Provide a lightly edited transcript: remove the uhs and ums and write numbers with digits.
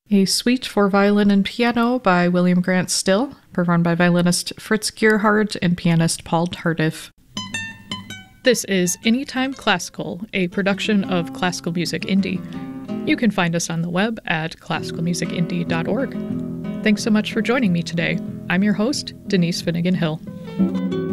A Suite for Violin and Piano by William Grant Still, performed by violinist Fritz Gerhardt and pianist Paul Tardif. This is Anytime Classical, a production of Classical Music Indie. You can find us on the web at classicalmusicindie.org. Thanks so much for joining me today. I'm your host, Denise Finnegan Hill.